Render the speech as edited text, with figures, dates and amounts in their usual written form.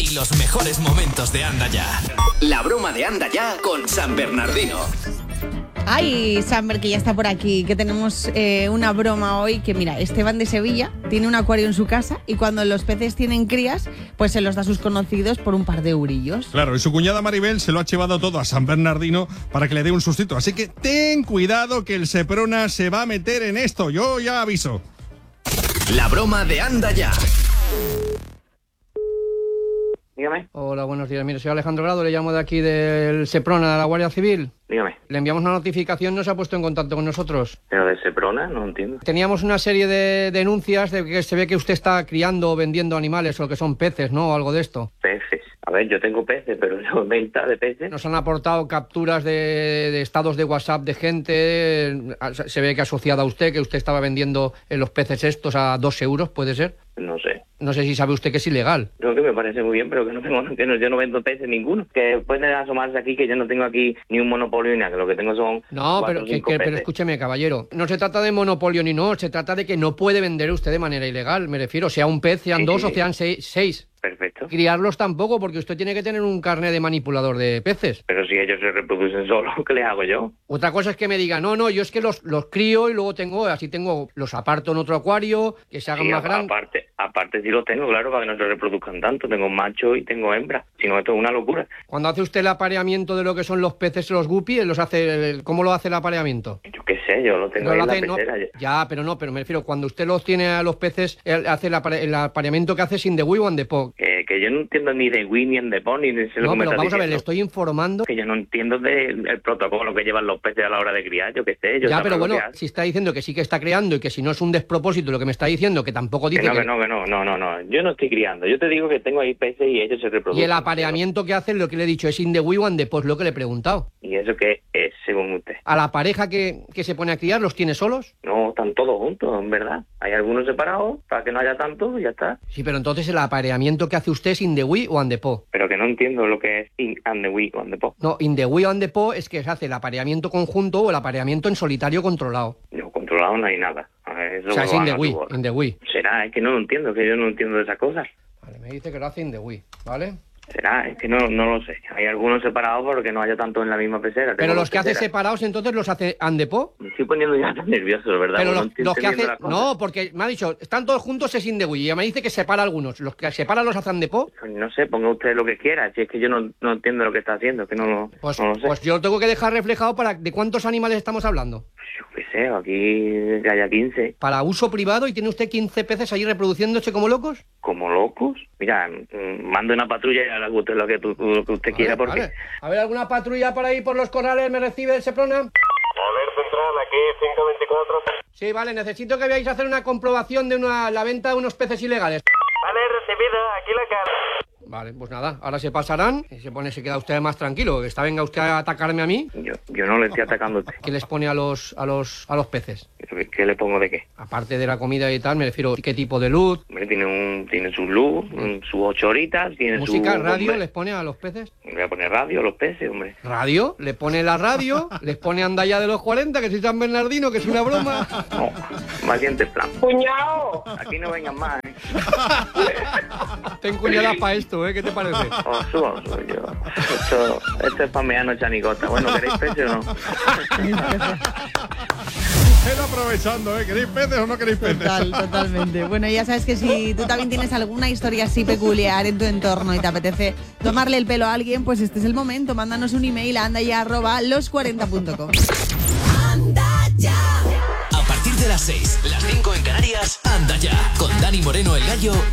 y los mejores momentos de Anda Ya. La broma de Anda Ya con San Bernardino. Ay, Samber, que ya está por aquí, que tenemos una broma hoy, que mira, Esteban de Sevilla tiene un acuario en su casa y cuando los peces tienen crías, pues se los da a sus conocidos por un par de eurillos. Claro, y su cuñada Maribel se lo ha llevado todo a San Bernardino para que le dé un sustito. Así que ten cuidado que el Seprona se va a meter en esto, yo ya aviso. La broma de Anda Ya. Dígame. Hola, buenos días. Mire, soy Alejandro Grado, le llamo de aquí del Seprona, de la Guardia Civil. Dígame. Le enviamos una notificación, no se ha puesto en contacto con nosotros. ¿Pero de Seprona? No entiendo. Teníamos una serie de denuncias de que se ve que usted está criando o vendiendo animales o que son peces, ¿no? O algo de esto. Peces. A ver, yo tengo peces, pero no venta de peces. Nos han aportado capturas de estados de WhatsApp de gente. Se ve que asociada a usted, que usted estaba vendiendo los peces estos a 2 euros, ¿puede ser? No sé. No sé si sabe usted que es ilegal. Creo que me parece muy bien, pero que yo no vendo peces ninguno. Que pueden asomarse aquí, que yo no tengo aquí ni un monopolio ni nada, que lo que tengo son No, 4 pero escúcheme, caballero. No se trata de monopolio ni no, se trata de que no puede vender usted de manera ilegal, me refiero. Sea un pez, sean dos o sean seis. Perfecto. Criarlos tampoco, porque usted tiene que tener un carnet de manipulador de peces. Pero si ellos se reproducen solos, ¿qué les hago yo? Otra cosa es que me diga, no, yo es que los crío y luego los aparto en otro acuario, que se hagan más grandes. Aparte sí los tengo, claro, para que no se reproduzcan tanto. Tengo macho y tengo hembra. Si no, esto es una locura. Cuando hace usted el apareamiento de lo que son los peces, los guppies, ¿cómo lo hace el apareamiento? Yo qué sé, yo lo tengo ahí en la pecera. Pero me refiero, cuando usted los tiene a los peces, hace el apareamiento que hace sin the wee and the po. Que yo no entiendo ni de Wii, ni en de Pony, ni sé lo que me está diciendo. Vamos a ver, le estoy informando. Que yo no entiendo del protocolo que llevan los peces a la hora de criar, yo qué sé. Pero bueno, si está diciendo que sí que está creando y que si no es un despropósito lo que me está diciendo, que tampoco dice que no, yo no estoy criando. Yo te digo que tengo ahí peces y ellos se reproducen. Y el apareamiento que hacen, lo que le he dicho, es in the wee and the po, lo que le he preguntado. ¿Y eso qué es, según usted? ¿A la pareja que se pone a criar los tiene solos? No, están todos juntos, en verdad. Hay algunos separados para que no haya tanto y ya está. Sí, pero entonces el apareamiento que hace usted es in the wee o and the po. Pero que no entiendo lo que es in and the wee o and the po. No, in the wee o and the po es que se hace el apareamiento conjunto o el apareamiento en solitario controlado. No, controlado no hay nada. Eso o sea, es in the wee. Será, es que no lo entiendo, que yo no entiendo de esas cosas. Vale, me dice que lo hace in the wee, ¿vale? Será, es que no lo sé. Hay algunos separados porque no haya tanto en la misma pecera. Pero los que hace separados, entonces los hace and the po. Me estoy poniendo ya tan nervioso, ¿verdad? Pero los que hace... No, porque me ha dicho, están todos juntos es in the wee. Y me dice que separa algunos. Los que separa los hace and the po. No sé, ponga usted lo que quiera. Si es que yo no entiendo lo que está haciendo, que no lo sé. Pues yo lo tengo que dejar reflejado ¿de cuántos animales estamos hablando? Yo qué sé, aquí que haya 15. ¿Para uso privado y tiene usted 15 peces ahí reproduciéndose como locos? ¿Como locos? Mira, mande una patrulla y haga usted lo que usted quiera, porque... Vale. A ver, ¿alguna patrulla por ahí por los corrales me recibe el Seprona? A ver, central, aquí 524. Sí, vale, necesito que veáis a hacer una comprobación de la venta de unos peces ilegales. Vale, recibido, aquí la cara. Vale, pues nada, ahora se pasarán y se queda usted más tranquilo. Que venga usted a atacarme a mí. Yo no le estoy atacando a usted. ¿Qué les pone a los peces? ¿Qué le pongo de qué? Aparte de la comida y tal, me refiero, ¿qué tipo de luz? Hombre, tiene su luz, sus 8 horitas, tiene ¿música, radio les pone a los peces? Le voy a poner radio a los peces, hombre. ¿Radio? ¿Le pone la radio? ¿Les pone Anda Ya de los 40, que soy San Bernardino, que es una broma? No, más bien de plan. ¡Cuñao! Aquí no vengan más, ¿eh? Ten cuñadas para esto, ¿eh? ¿Qué te parece? Subo yo. Esto es para meano chanicota. Bueno, ¿queréis peces o no? Él aprovechando, ¿eh? ¿Queréis peces o no queréis peces? Totalmente. Bueno, ya sabes que si tú también tienes alguna historia así peculiar en tu entorno y te apetece tomarle el pelo a alguien, pues este es el momento. Mándanos un email a andaya@los40.com. Anda Ya. A partir de las 6, las 5 en Canarias, Anda Ya. Con Dani Moreno, el Gallo